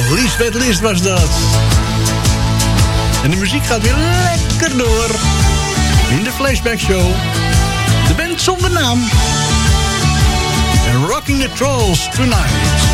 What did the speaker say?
Liesbeth List was dat. En de muziek gaat weer lekker door. In de Flashback Show. De band zonder naam. En Rocking the Trolls Tonight.